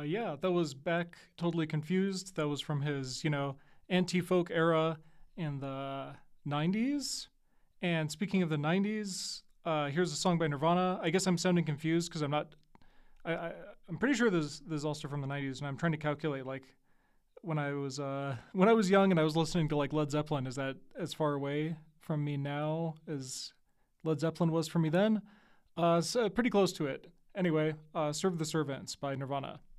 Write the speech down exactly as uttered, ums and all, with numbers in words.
Uh, yeah, that was Beck, Totally Confused. That was from his, you know, anti folk era in the nineties. And speaking of the nineties, uh, here's a song by Nirvana. I guess I'm sounding confused because I'm not. I, I, I'm pretty sure this, this is also from the nineties, and I'm trying to calculate, like, when I was uh, when I was young and I was listening to like Led Zeppelin, is that as far away from me now as Led Zeppelin was from me then? Uh, so pretty close to it. Anyway, uh, "Serve the Servants" by Nirvana.